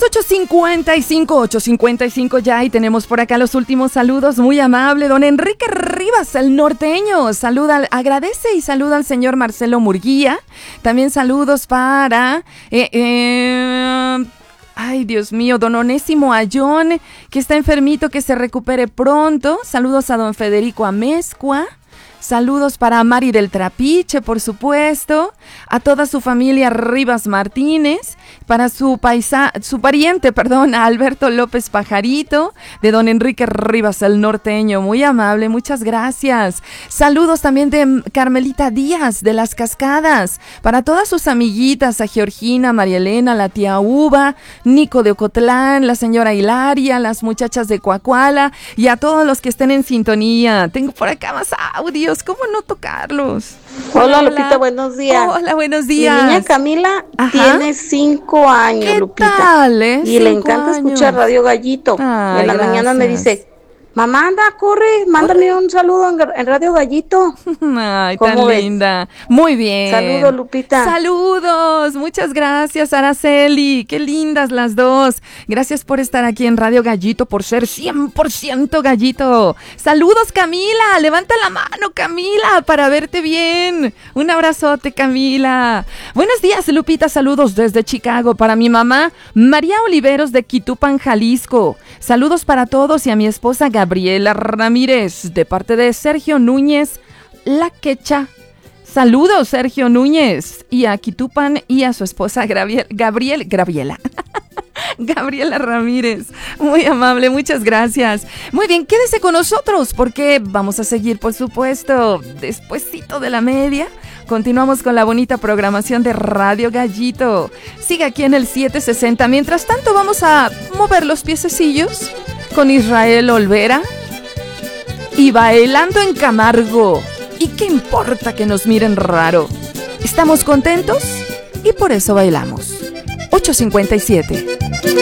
8:55 ya, y tenemos por acá los últimos saludos. Muy amable, don Enrique Rivas, el norteño. Saluda, agradece y saluda al señor Marcelo Murguía. También saludos para... ay, Dios mío, don Onésimo Ayón, que está enfermito, que se recupere pronto. Saludos a don Federico Amezcua. Saludos para Mari del Trapiche, por supuesto, a toda su familia Rivas Martínez, para su pariente, a Alberto López Pajarito, de don Enrique Rivas, el norteño, muy amable, muchas gracias. Saludos también de Carmelita Díaz, de Las Cascadas, para todas sus amiguitas, a Georgina, María Elena, la tía Uva, Nico de Ocotlán, la señora Hilaria, las muchachas de Coacuala, y a todos los que estén en sintonía. Tengo por acá más audios. ¿Cómo no tocarlos? Hola, Lupita, buenos días. Hola, buenos días. Mi niña Camila tiene 5 años, ¿Qué Lupita. Tal, y le encanta escuchar Radio Gallito. Ay, y en la mañana me dice, mamá, anda, corre, mándame un saludo en Radio Gallito. Ay, tan linda. Muy bien. Saludos, Lupita. Saludos. Muchas gracias, Araceli. Qué lindas las dos. Gracias por estar aquí en Radio Gallito, por ser 100% gallito. Saludos, Camila. Levanta la mano, Camila, para verte bien. Un abrazote, Camila. Buenos días, Lupita. Saludos desde Chicago para mi mamá, María Oliveros, de Quitupan, Jalisco. Saludos para todos y a mi esposa Gabriela Ramírez, de parte de Sergio Núñez, La Quecha. Saludos, Sergio Núñez, y a Quitupan, y a su esposa Gabriela Ramírez. Muy amable, muchas gracias. Muy bien, quédese con nosotros porque vamos a seguir, por supuesto, despuesito de la media. Continuamos con la bonita programación de Radio Gallito. Sigue aquí en el 760. Mientras tanto, vamos a mover los piececillos con Israel Olvera y Bailando en Camargo. ¿Y qué importa que nos miren raro? Estamos contentos y por eso bailamos. 8:57.